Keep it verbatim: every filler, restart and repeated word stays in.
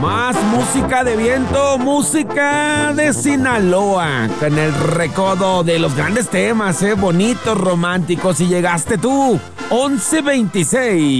Más música de viento, música de Sinaloa, con el recodo de los grandes temas, eh, bonitos, románticos. Y llegaste tú, once veintiséis.